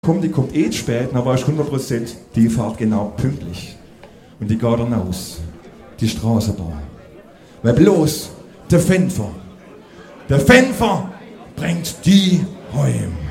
Die kommt zu spät, dann war ich 100%, die fährt genau pünktlich. Und die geht dann aus, die Straßenbahn. Weil bloß der Fenfer bringt die heim.